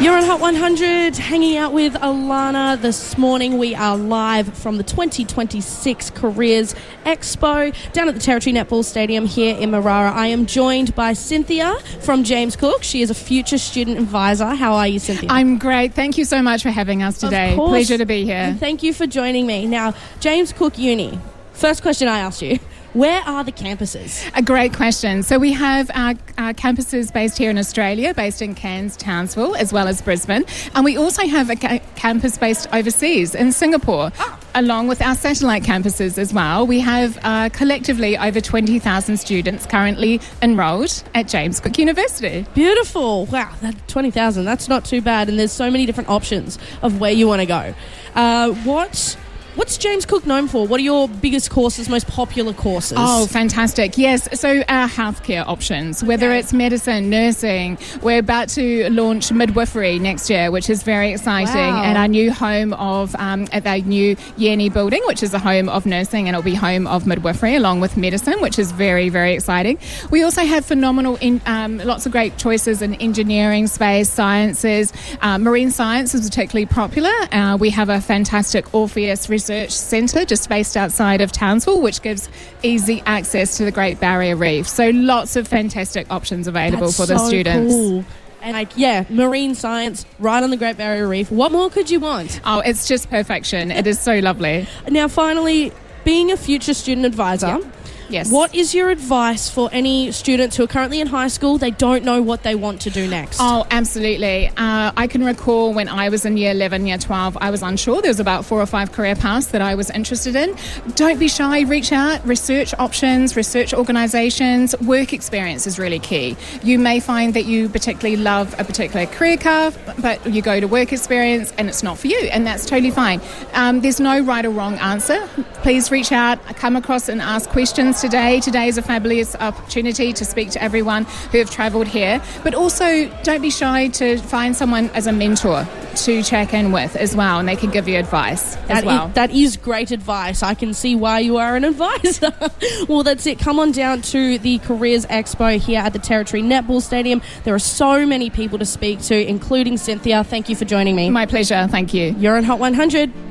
You're on Hot 100, hanging out with Alana this morning. We are live from the 2026 Careers Expo down at the Territory Netball Stadium here in Marara. I am joined by Cynthia from James Cook. She is a future student advisor. How are you, Cynthia? I'm great. Thank you so much for having us today. Of course. Pleasure to be here. And thank you for joining me. Now, James Cook Uni, first question I asked you. Where are the campuses? A great question. So we have our campuses based here in Australia, based in Cairns, Townsville, as well as Brisbane. And we also have a campus based overseas in Singapore, along with our satellite campuses as well. We have collectively over 20,000 students currently enrolled at James Cook University. Beautiful. Wow, that 20,000, that's not too bad. And there's so many different options of where you want to go. What's James Cook known for? What are your biggest courses, most popular courses? Oh, fantastic. Yes, so our healthcare options, whether it's medicine, nursing, we're about to launch midwifery next year, which is very exciting, at our new home of, at our new Yenny building, which is a home of nursing, and it'll be home of midwifery along with medicine, which is very, very exciting. We also have phenomenal, lots of great choices in engineering, space, sciences. Marine science is particularly popular. We have a fantastic Orpheus Research Centre just based outside of Townsville, which gives easy access to the Great Barrier Reef. So lots of fantastic options available for the students. Cool. And marine science right on the Great Barrier Reef. What more could you want? Oh, it's just perfection. It is so lovely. Now, finally, being a future student advisor, Yes. What is your advice for any students who are currently in high school, they don't know what they want to do next? Oh, absolutely. I can recall when I was in year 11, year 12, I was unsure. There was about 4 or 5 career paths that I was interested in. Don't be shy, reach out, research options, research organisations. Work experience is really key. You may find that you particularly love a particular career path, but you go to work experience and it's not for you, and that's totally fine. There's no right or wrong answer. Please reach out, come across and ask questions today. Today is a fabulous opportunity to speak to everyone who have travelled here, but also don't be shy to find someone as a mentor to check in with as well, and they can give you advice as well. That is great advice. I can see why you are an advisor. Well, that's it. Come on down to the Careers Expo here at the Territory Netball Stadium. There are so many people to speak to, including Cynthia. Thank you for joining me. My pleasure. Thank you. You're on Hot 100.